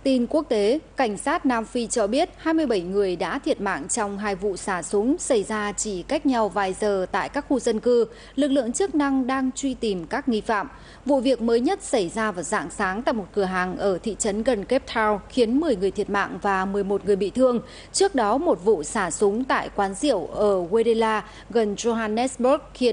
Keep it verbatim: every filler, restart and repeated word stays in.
Tin quốc tế, cảnh sát Nam Phi cho biết hai mươi bảy người đã thiệt mạng trong hai vụ xả súng xảy ra chỉ cách nhau vài giờ tại các khu dân cư. Lực lượng chức năng đang truy tìm các nghi phạm. Vụ việc mới nhất xảy ra vào rạng sáng tại một cửa hàng ở thị trấn gần Cape Town khiến mười người thiệt mạng và mười một người bị thương. Trước đó, một vụ xả súng tại quán rượu ở Wedella gần Johannesburg khiến